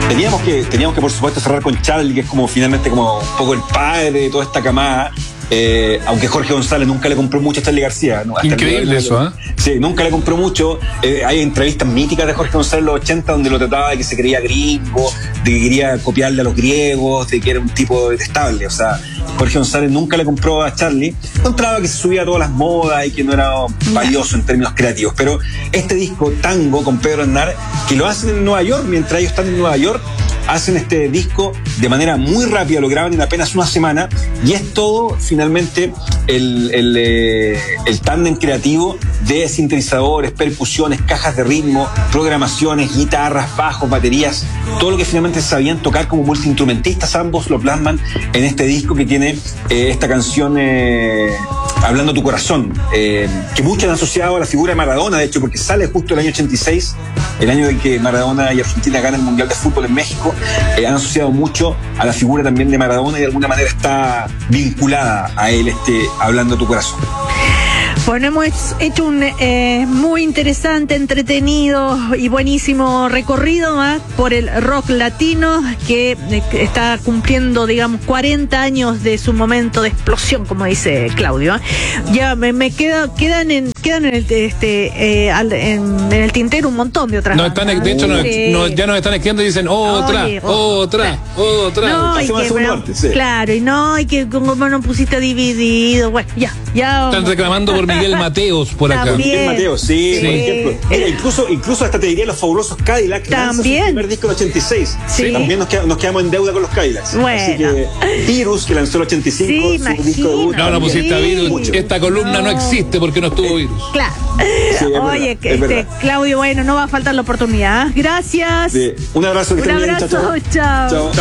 Teníamos que por supuesto cerrar con Charlie, que es como finalmente como un poco el padre de toda esta camada. Aunque Jorge González nunca le compró mucho a Charly García, ¿no? Increíble eso, ¿eh? Sí, nunca le compró mucho. Hay entrevistas míticas de Jorge González en los 80 donde lo trataba de que se creía gringo, de que quería copiarle a los griegos, de que era un tipo detestable. O sea, Jorge González nunca le compró a Charly. Encontraba que se subía a todas las modas y que no era valioso en términos creativos. Pero este disco, Tango, con Pedro Aznar, que lo hacen en Nueva York, mientras ellos están en Nueva York, hacen este disco de manera muy rápida, lo graban en apenas una semana, y es todo finalmente el tándem creativo de sintetizadores, percusiones, cajas de ritmo, programaciones, guitarras, bajos, baterías, todo lo que finalmente sabían tocar como multiinstrumentistas, ambos lo plasman en este disco que tiene esta canción Hablando tu corazón, que muchos han asociado a la figura de Maradona, de hecho, porque sale justo el año 86, el año en que Maradona y Argentina ganan el Mundial de Fútbol en México. Han asociado mucho a la figura también de Maradona y de alguna manera está vinculada a él, Hablando tu corazón. Bueno, hemos hecho un muy interesante, entretenido y buenísimo recorrido por el rock latino que está cumpliendo, digamos, 40 años de su momento de explosión, como dice Claudio. Ya me quedan en el tintero un montón de otras bandas. De hecho, ya nos están escribiendo y dicen otra. No, claro, y que como no pusiste dividido, bueno, ya. Están reclamando por Miguel Mateos por acá. Miguel Mateos, sí, por ejemplo. Mira, incluso hasta te diría los fabulosos Cadillacs, que lanzan su primer disco en el 86. Sí. También nos quedamos en deuda con los Cadillacs. Bueno. Así que Virus, que lanzó el 85, su disco debut. No pusiste a Virus. Esta columna no existe porque no estuvo Virus. Claro. Sí, oye, Claudio, bueno, no va a faltar la oportunidad. Gracias. Sí. Un abrazo. Un abrazo, chao.